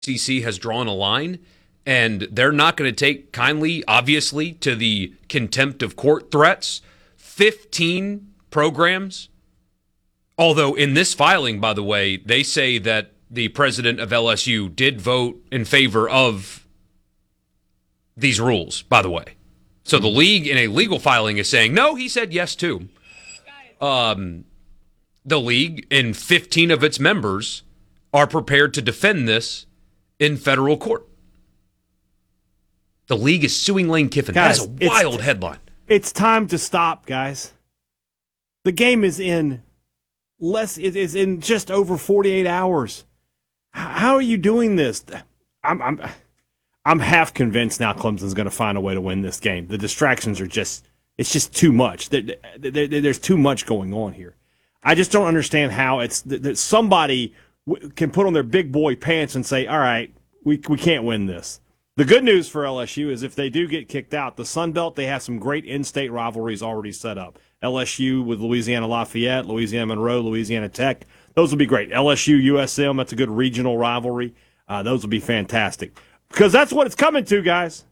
SEC has drawn a line, and they're not going to take kindly, obviously, to the contempt of court threats. 15 programs. Although in this filing, by the way, they say that the president of LSU did vote in favor of these rules, by the way. So the league in a legal filing is saying, no, he said yes too. The league and 15 of its members are prepared to defend this in federal court. The league is suing Lane Kiffin. Guys, that is a wild headline. It's time to stop, guys. The game is in it is in just over 48 hours. How are you doing this? I'm half convinced now Clemson's going to find a way to win this game. The distractions are it's just too much. There's too much going on here. I just don't understand how it's that somebody can put on their big boy pants and say, all right, we can't win this. The good news for LSU is if they do get kicked out, the Sun Belt, they have some great in-state rivalries already set up. LSU with Louisiana Lafayette, Louisiana Monroe, Louisiana Tech. Those will be great. LSU, USM, that's a good regional rivalry. Those will be fantastic. Because that's what it's coming to, guys.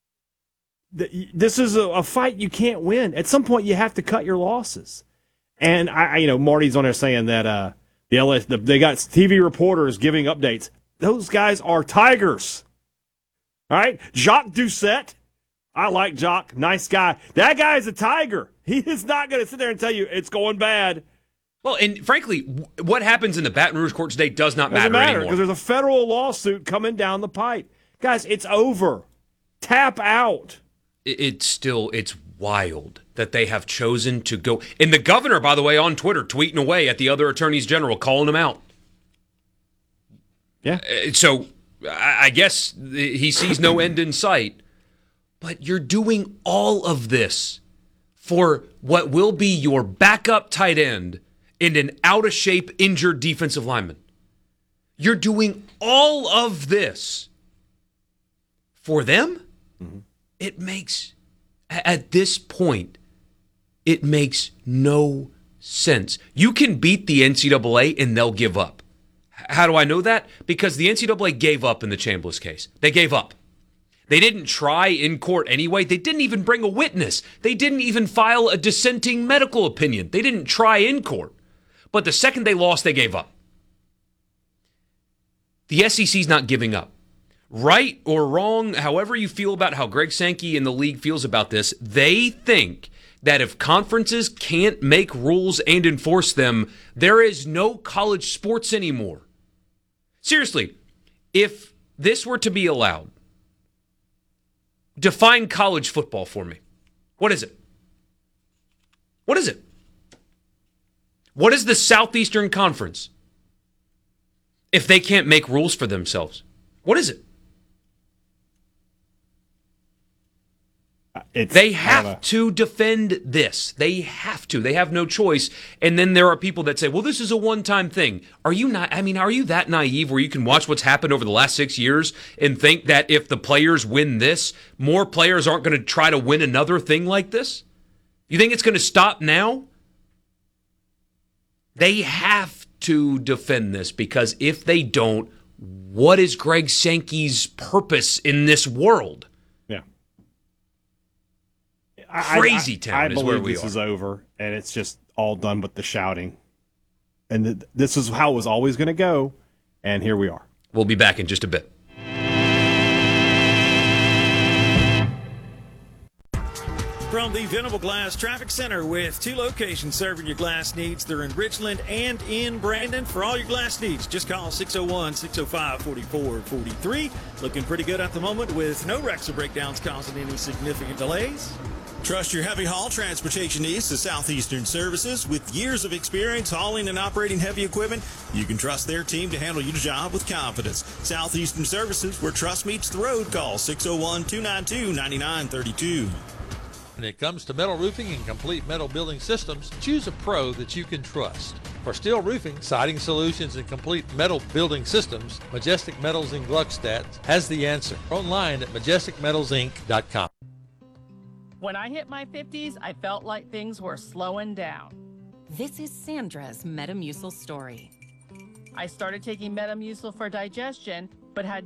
This is a fight you can't win. At some point, you have to cut your losses. And Marty's on there saying that they got TV reporters giving updates. Those guys are Tigers. All right? Jacques Doucette. I like Jacques. Nice guy. That guy is a Tiger. He is not going to sit there and tell you it's going bad. Well, and frankly, what happens in the Baton Rouge court today does not matter anymore. Because there's a federal lawsuit coming down the pipe. Guys, it's over. Tap out. It's wild that they have chosen to go. And the governor, by the way, on Twitter, tweeting away at the other attorneys general, calling him out. Yeah. So I guess he sees no end in sight. But you're doing all of this for what will be your backup tight end and an out-of-shape, injured defensive lineman. You're doing all of this for them? Mm-hmm. It makes, at this point, it makes no sense. You can beat the NCAA and they'll give up. How do I know that? Because the NCAA gave up in the Chambliss case. They gave up. They didn't try in court anyway. They didn't even bring a witness. They didn't even file a dissenting medical opinion. They didn't try in court. But the second they lost, they gave up. The SEC's not giving up. Right or wrong, however you feel about how Greg Sankey and the league feels about this, they think that if conferences can't make rules and enforce them, there is no college sports anymore. Seriously, if this were to be allowed, define college football for me. What is it? What is it? What is the Southeastern Conference if they can't make rules for themselves? What is it? They have to defend this. They have to. They have no choice. And then there are people that say, well, this is a one-time thing. Are you that naive where you can watch what's happened over the last 6 years and think that if the players win this, more players aren't going to try to win another thing like this? You think it's going to stop now? They have to defend this because if they don't, what is Greg Sankey's purpose in this world? Crazy town is where we are. I believe this is over, and it's just all done but the shouting. And this is how it was always going to go, and here we are. We'll be back in just a bit. From the Venable Glass Traffic Center with 2 locations serving your glass needs. They're in Richland and in Brandon. For all your glass needs, just call 601-605-4443. Looking pretty good at the moment with no wrecks or breakdowns causing any significant delays. Trust your heavy haul transportation needs to Southeastern Services. With years of experience hauling and operating heavy equipment, you can trust their team to handle your job with confidence. Southeastern Services, where trust meets the road. Call 601-292-9932. When it comes to metal roofing and complete metal building systems, choose a pro that you can trust. For steel roofing, siding solutions, and complete metal building systems, Majestic Metals in Gluckstadt has the answer. Online at majesticmetalsinc.com. When I hit my 50s, I felt like things were slowing down. This is Sandra's Metamucil story. I started taking Metamucil for digestion, but had